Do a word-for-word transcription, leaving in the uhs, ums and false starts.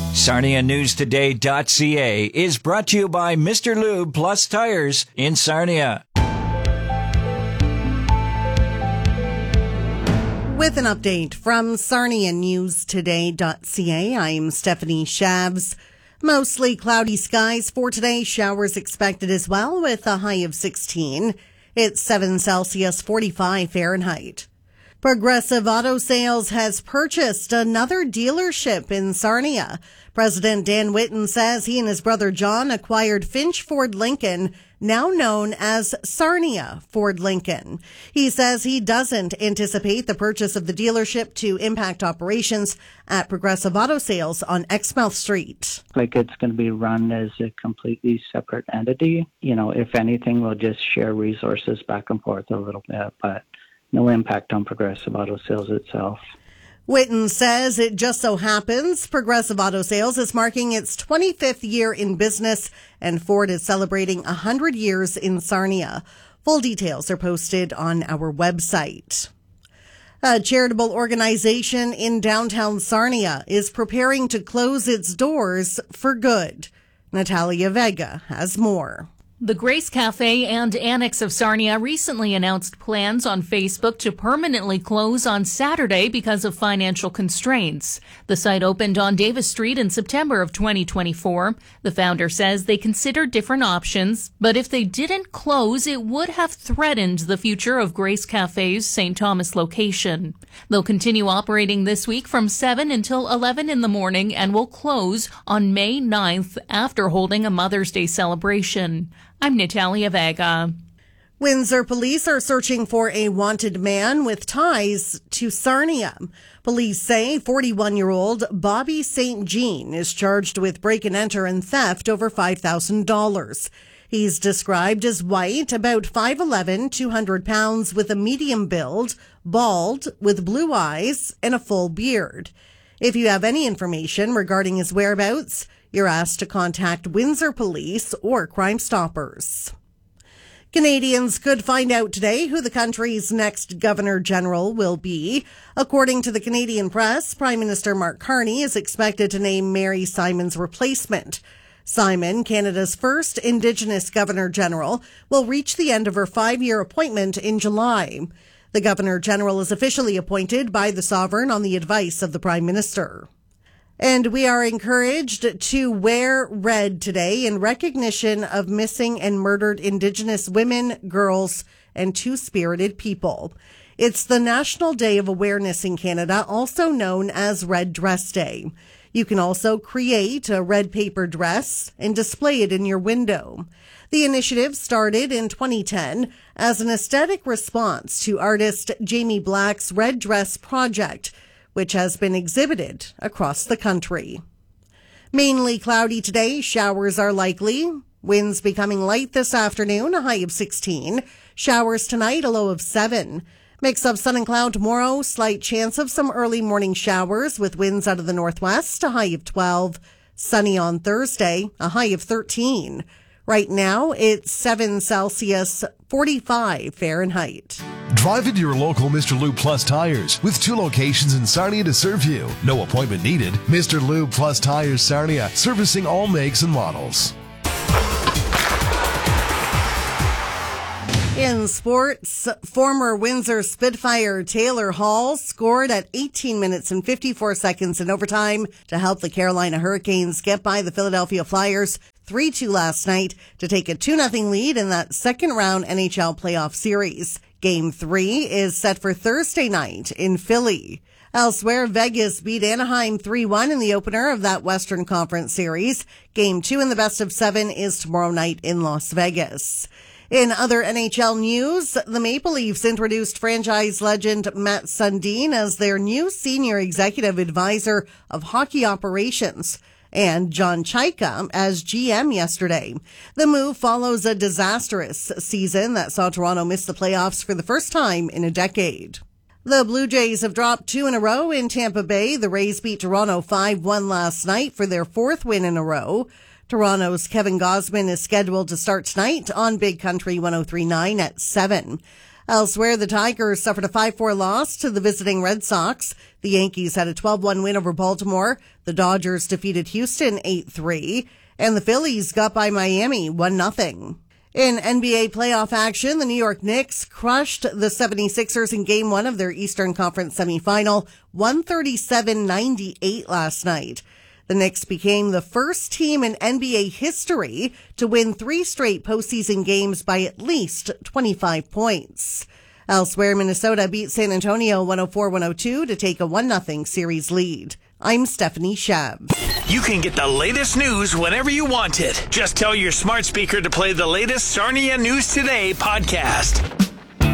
Sarnia News Today dot C A is brought to you by Mister Lube Plus Tires in Sarnia. With an update from Sarnia News Today dot C A, I'm Stephanie Shavs. Mostly cloudy skies for today. Showers expected as well with a high of sixteen. It's seven Celsius, forty-five Fahrenheit. Progressive Auto Sales has purchased another dealership in Sarnia. President Dan Whitten says he and his brother John acquired Finch Ford Lincoln, now known as Sarnia Ford Lincoln. He says he doesn't anticipate the purchase of the dealership to impact operations at Progressive Auto Sales on Exmouth Street. Like it's going to be run as a completely separate entity. You know, if anything, we'll just share resources back and forth a little bit, but no impact on Progressive Auto Sales itself. Whitten says it just so happens Progressive Auto Sales is marking its twenty-fifth year in business and Ford is celebrating one hundred years in Sarnia. Full details are posted on our website. A charitable organization in downtown Sarnia is preparing to close its doors for good. Natalia Vega has more. The Grace Cafe and Annex of Sarnia recently announced plans on Facebook to permanently close on Saturday because of financial constraints. The site opened on Davis Street in September of twenty twenty-four. The founder says they considered different options, but if they didn't close, it would have threatened the future of Grace Cafe's Saint Thomas location. They'll continue operating this week from seven until eleven in the morning and will close on May ninth after holding a Mother's Day celebration. I'm Natalia Vega. Windsor police are searching for a wanted man with ties to Sarnia. Police say forty-one-year-old Bobby Saint Jean is charged with break and enter and theft over five thousand dollars. He's described as white, about five eleven, two hundred pounds, with a medium build, bald, with blue eyes, and a full beard. If you have any information regarding his whereabouts, you're asked to contact Windsor Police or Crime Stoppers. Canadians could find out today who the country's next Governor General will be. According to the Canadian Press, Prime Minister Mark Carney is expected to name Mary Simon's replacement. Simon, Canada's first Indigenous Governor General, will reach the end of her five-year appointment in July. The Governor General is officially appointed by the Sovereign on the advice of the Prime Minister. And we are encouraged to wear red today in recognition of missing and murdered Indigenous women, girls, and two-spirited people. It's the National Day of Awareness in Canada, also known as Red Dress Day. You can also create a red paper dress and display it in your window. The initiative started in twenty ten as an aesthetic response to artist Jamie Black's Red Dress Project, which has been exhibited across the country. Mainly cloudy today, showers are likely. Winds becoming light this afternoon, a high of sixteen. Showers tonight, a low of seven. Mix of sun and cloud tomorrow, slight chance of some early morning showers with winds out of the northwest, a high of twelve. Sunny on Thursday, a high of thirteen. Right now, it's seven Celsius, forty-five Fahrenheit. Drive into your local Mister Lube Plus Tires with two locations in Sarnia to serve you. No appointment needed. Mister Lube Plus Tires Sarnia, servicing all makes and models. In sports, former Windsor Spitfire Taylor Hall scored at eighteen minutes and fifty-four seconds in overtime to help the Carolina Hurricanes get by the Philadelphia Flyers three two last night to take a two nothing lead in that second round N H L playoff series. Game three is set for Thursday night in Philly. Elsewhere, Vegas beat Anaheim three one in the opener of that Western Conference series. Game two in the best of seven is tomorrow night in Las Vegas. In other N H L news, the Maple Leafs introduced franchise legend Matt Sundin as their new senior executive advisor of hockey operations, and John Chaika as G M yesterday. The move follows a disastrous season that saw Toronto miss the playoffs for the first time in a decade. The Blue Jays have dropped two in a row in Tampa Bay. The Rays beat Toronto five one last night for their fourth win in a row. Toronto's Kevin Gausman is scheduled to start tonight on Big Country one oh three point nine at seven. Elsewhere, the Tigers suffered a five four loss to the visiting Red Sox. The Yankees had a twelve one win over Baltimore. The Dodgers defeated Houston eight three. And the Phillies got by Miami one nothing. In N B A playoff action, the New York Knicks crushed the seventy-sixers in game one of their Eastern Conference semifinal, one thirty-seven ninety-eight last night. The Knicks became the first team in N B A history to win three straight postseason games by at least twenty-five points. Elsewhere, Minnesota beat San Antonio one oh four one oh two to take a one nothing series lead. I'm Stephanie Shab. You can get the latest news whenever you want it. Just tell your smart speaker to play the latest Sarnia News Today podcast.